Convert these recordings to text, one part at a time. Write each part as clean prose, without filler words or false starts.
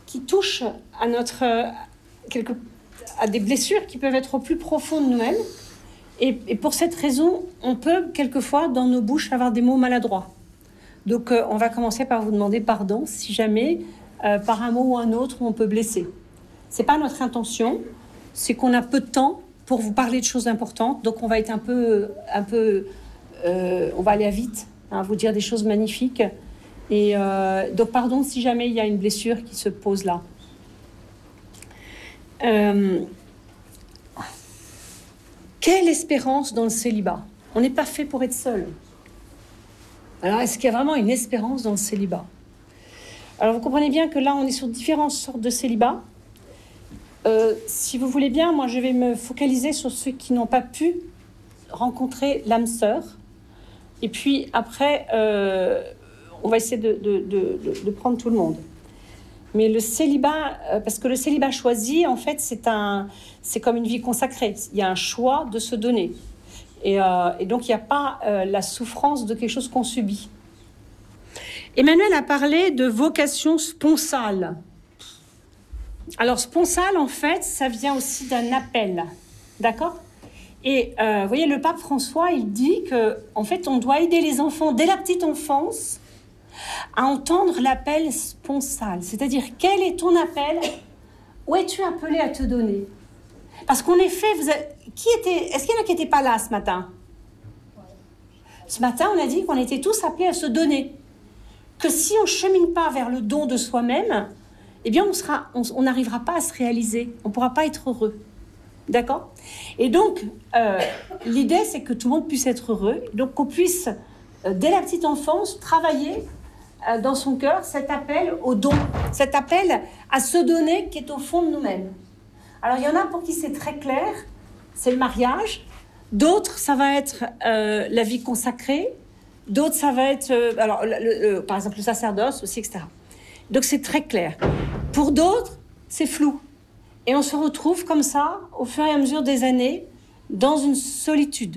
qui touche à à des blessures qui peuvent être au plus profond de nous-mêmes. Et pour cette raison, on peut quelquefois, dans nos bouches, avoir des mots maladroits. Donc, on va commencer par vous demander pardon si jamais, par un mot ou un autre, on peut blesser. C'est pas notre intention, c'est qu'on a peu de temps pour vous parler de choses importantes. Donc, on va être on va aller à vite, hein, vous dire des choses magnifiques. Et donc, pardon si jamais il y a une blessure qui se pose là. Quelle espérance dans le célibat? On n'est pas fait pour être seul. Alors, est-ce qu'il y a vraiment une espérance dans le célibat? Alors, vous comprenez bien que là, on est sur différentes sortes de célibat. Si vous voulez bien, moi, je vais me focaliser sur ceux qui n'ont pas pu rencontrer l'âme sœur. Et puis, après, on va essayer de prendre tout le monde. Mais le célibat, parce que le célibat choisi, en fait, c'est comme une vie consacrée. Il y a un choix de se donner. Et donc, il n'y a pas la souffrance de quelque chose qu'on subit. Emmanuel a parlé de vocation sponsale. Alors, sponsale, en fait, ça vient aussi d'un appel. D'accord ? Et vous voyez, le pape François, il dit qu'en fait, on doit aider les enfants dès la petite enfance à entendre l'appel sponsal. C'est-à-dire, quel est ton appel? Où es-tu appelé à te donner? Parce qu'en effet, est-ce qu'il y en a qui n'étaient pas là ce matin? Ce matin, on a dit qu'on était tous appelés à se donner. Que si on ne chemine pas vers le don de soi-même, eh bien, on n'arrivera pas à se réaliser. On ne pourra pas être heureux. D'accord? Et donc, l'idée, c'est que tout le monde puisse être heureux. Donc, qu'on puisse, dès la petite enfance, travailler dans son cœur cet appel au don, cet appel à se donner qui est au fond de nous-mêmes. Alors, il y en a pour qui c'est très clair, c'est le mariage. D'autres, ça va être la vie consacrée. D'autres, ça va être, par exemple, le sacerdoce aussi, etc. Donc, c'est très clair. Pour d'autres, c'est flou. Et on se retrouve comme ça, au fur et à mesure des années, dans une solitude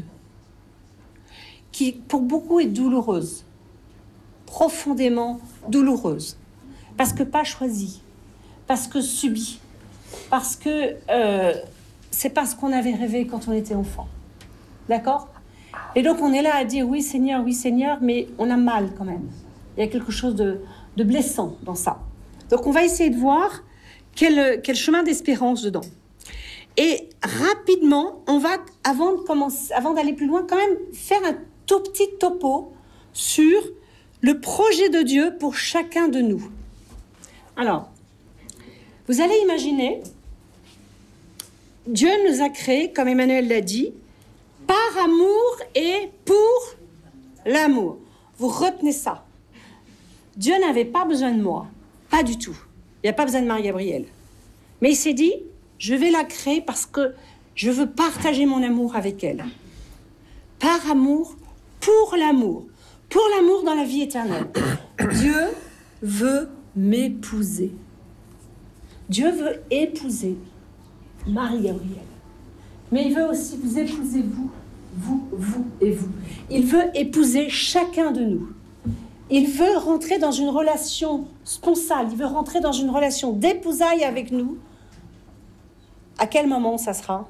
qui, pour beaucoup, est douloureuse. Profondément douloureuse. Parce que pas choisie. Parce que subie. Parce que c'est pas ce qu'on avait rêvé quand on était enfant. D'accord? Et donc, on est là à dire oui, Seigneur, mais on a mal quand même. Il y a quelque chose de blessant dans ça. Donc, on va essayer de voir quel chemin d'espérance dedans. Et rapidement, on va, avant d'aller plus loin, quand même faire un tout petit topo sur le projet de Dieu pour chacun de nous. Alors, vous allez imaginer, Dieu nous a créés, comme Emmanuel l'a dit, par amour et pour l'amour. Vous retenez ça. Dieu n'avait pas besoin de moi, pas du tout. Il n'y a pas besoin de Marie-Gabrielle. Mais il s'est dit, je vais la créer parce que je veux partager mon amour avec elle. Par amour, pour l'amour. Pour l'amour dans la vie éternelle. Dieu veut m'épouser. Dieu veut épouser Marie-Gabrielle. Mais il veut aussi vous épouser vous et vous. Il veut épouser chacun de nous. Il veut rentrer dans une relation sponsale. Il veut rentrer dans une relation d'épousailles avec nous. À quel moment ça sera?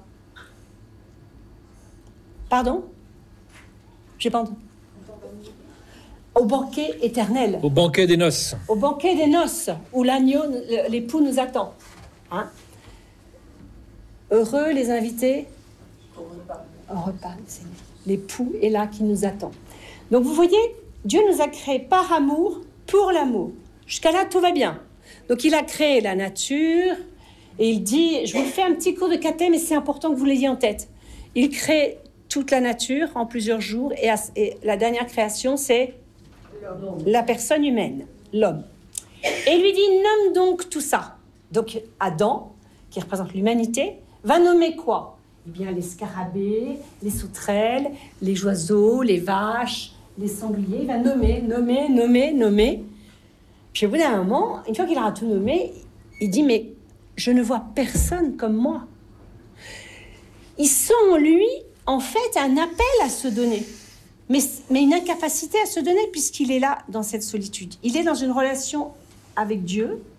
Pardon? J'ai pas entendu. Au banquet éternel. Au banquet des noces. Au banquet des noces, où l'agneau, l'époux nous attend. Hein? Heureux les invités au repas, Seigneur. L'époux est là qui nous attend. Donc vous voyez, Dieu nous a créés par amour, pour l'amour. Jusqu'à là, tout va bien. Donc il a créé la nature, et il dit, je vous fais un petit cours de caté, mais c'est important que vous l'ayez en tête. Il crée toute la nature en plusieurs jours, et la dernière création, c'est la personne humaine, l'homme. Et il lui dit, nomme donc tout ça. Donc Adam, qui représente l'humanité, va nommer quoi? Eh bien, les scarabées, les sauterelles, les oiseaux, les vaches, les sangliers. Il va nommer. Puis au bout d'un moment, une fois qu'il aura tout nommé, il dit, mais je ne vois personne comme moi. Ils sont en lui, en fait, un appel à se donner. Mais une incapacité à se donner puisqu'il est là dans cette solitude. Il est dans une relation avec Dieu,